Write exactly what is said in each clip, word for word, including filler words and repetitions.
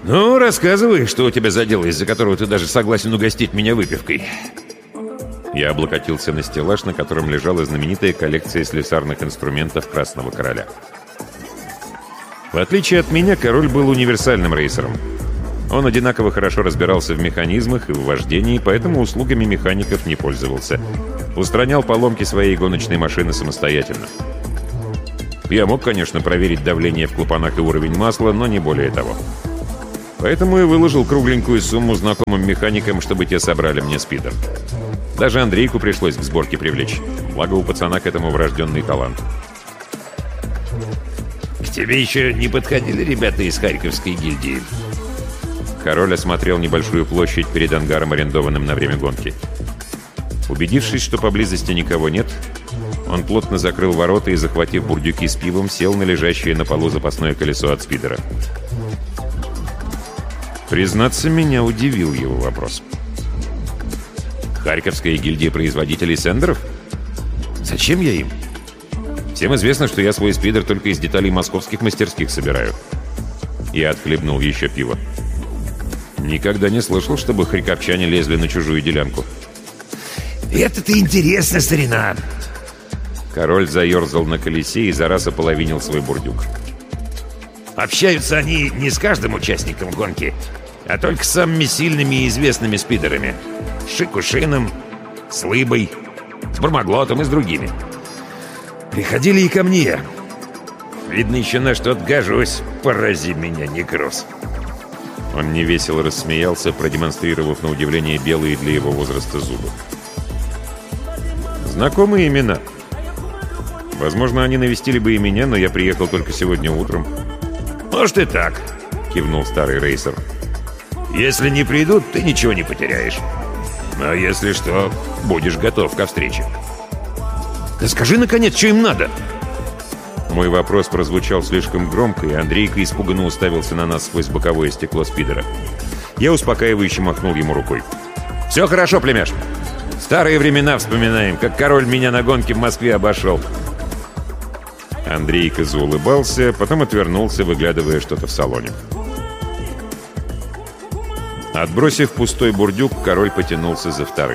«Ну, рассказывай, что у тебя за дело, из-за которого ты даже согласен угостить меня выпивкой». Я облокотился на стеллаж, на котором лежала знаменитая коллекция слесарных инструментов Красного Короля. В отличие от меня, король был универсальным рейсером. Он одинаково хорошо разбирался в механизмах и в вождении, поэтому услугами механиков не пользовался. Устранял поломки своей гоночной машины самостоятельно. Я мог, конечно, проверить давление в клапанах и уровень масла, но не более того. Поэтому и выложил кругленькую сумму знакомым механикам, чтобы те собрали мне спидер. Даже Андрейку пришлось к сборке привлечь. Благо у пацана к этому врожденный талант. К тебе еще не подходили ребята из Харьковской гильдии? Король осмотрел небольшую площадь перед ангаром, арендованным на время гонки. Убедившись, что поблизости никого нет, он плотно закрыл ворота и, захватив бурдюки с пивом, сел на лежащее на полу запасное колесо от спидера. Признаться, меня удивил его вопрос. Харьковская гильдия производителей сендеров? Зачем я им? Всем известно, что я свой спидер только из деталей московских мастерских собираю. Я отхлебнул еще пиво. Никогда не слышал, чтобы харьковчане лезли на чужую делянку. Это-то интересно, старина. Король заерзал на колесе и за раз ополовинил свой бурдюк. Общаются они не с каждым участником гонки, а только с самыми сильными и известными спидерами. С Шикушином, с Лыбой, с Бармаглотом и с другими. Приходили и ко мне. Видно, еще на что-то гожусь. Порази меня, некроз. Он невесело рассмеялся, продемонстрировав на удивление белые для его возраста зубы. Знакомые имена. Возможно, они навестили бы и меня, но я приехал только сегодня утром. «Может и так», — кивнул старый рейсер. «Если не придут, ты ничего не потеряешь. А если что, будешь готов ко встрече». «Да скажи, наконец, что им надо?» Мой вопрос прозвучал слишком громко, и Андрейка испуганно уставился на нас сквозь боковое стекло спидера. Я успокаивающе махнул ему рукой. «Все хорошо, племяш. Старые времена вспоминаем, как король меня на гонке в Москве обошел». Андрейка заулыбался, потом отвернулся, выглядывая что-то в салоне. Отбросив пустой бурдюк, король потянулся за вторым.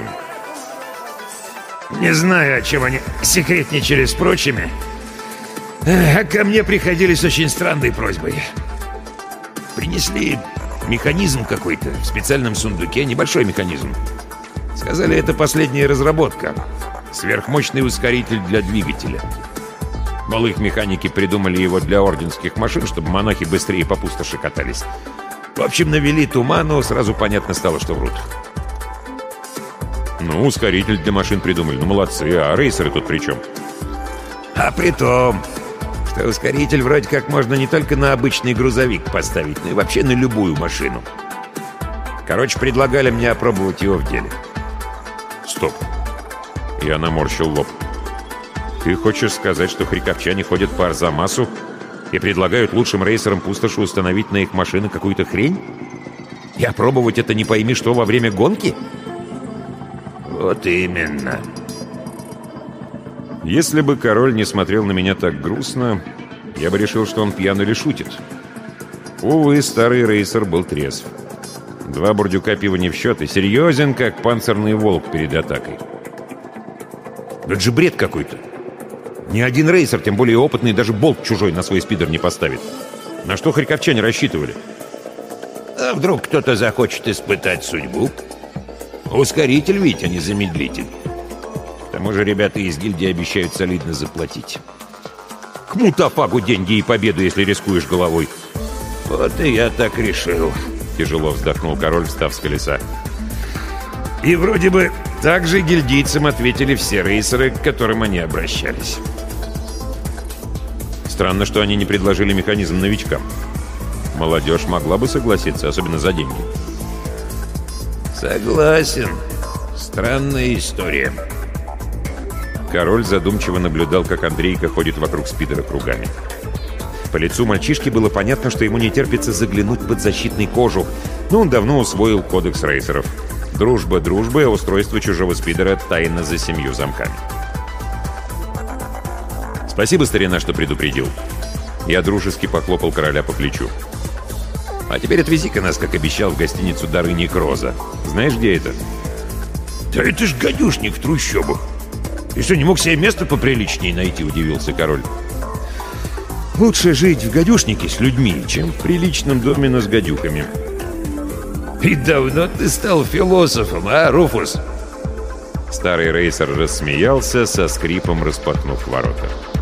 «Не знаю, о чем они секретничали с прочими, а ко мне приходили с очень странной просьбой. Принесли механизм какой-то в специальном сундуке, небольшой механизм. Сказали, это последняя разработка. Сверхмощный ускоритель для двигателя. Мол, их механики придумали его для орденских машин, чтобы монахи быстрее по пустоши катались. В общем, навели туману, сразу понятно стало, что врут. Ну, ускоритель для машин придумали, ну молодцы, а рейсеры тут при чем? А при том, что ускоритель вроде как можно не только на обычный грузовик поставить, но и вообще на любую машину. Короче, предлагали мне опробовать его в деле. Стоп. Я наморщил лоб. Ты хочешь сказать, что харьковчане ходят по Арзамасу и предлагают лучшим рейсерам пустоши установить на их машины какую-то хрень? И опробовать это не пойми что во время гонки? Вот именно. Если бы король не смотрел на меня так грустно, я бы решил, что он пьян или шутит. Увы, старый рейсер был трезв. Два бурдюка пива не в счет и серьезен, как панцирный волк перед атакой. Это же бред какой-то. Ни один рейсер, тем более опытный, даже болт чужой на свой спидер не поставит. На что харьковчане рассчитывали? А вдруг кто-то захочет испытать судьбу? Ускоритель ведь, а не замедлитель. К тому же ребята из гильдии обещают солидно заплатить. К мутафагу деньги и победу, если рискуешь головой. Вот и я так решил. Тяжело вздохнул король, встав с колеса. И вроде бы так же гильдийцам ответили все рейсеры, к которым они обращались. Странно, что они не предложили механизм новичкам. Молодежь могла бы согласиться, особенно за деньги. Согласен. Странная история. Король задумчиво наблюдал, как Андрейка ходит вокруг спидера кругами. По лицу мальчишки было понятно, что ему не терпится заглянуть под защитный кожух, но он давно усвоил кодекс рейсеров. Дружба дружбы, а устройство чужого спидера тайна за семью замками. «Спасибо, старина, что предупредил». Я дружески похлопал короля по плечу. А теперь отвези-ка нас, как обещал, в гостиницу «Дарыник Роза». Знаешь, где это?» «Да это ж гадюшник в трущобах. Ты что, не мог себе место поприличнее найти?» — удивился король. «Лучше жить в гадюшнике с людьми, чем в приличном доме, но с гадюками». «И давно ты стал философом, а, Руфус?» Старый рейсер рассмеялся, со скрипом распахнув ворота.